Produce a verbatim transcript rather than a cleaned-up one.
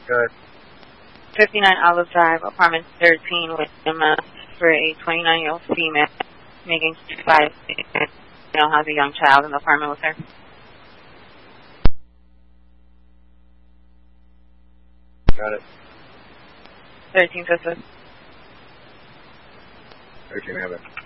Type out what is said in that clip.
Good. fifty-nine Olive Drive, apartment thirteen, with Mass, for a twenty-nine-year-old female making five. You know, has a young child in the apartment with her. Got it. thirteen, sister. thirteen, have it.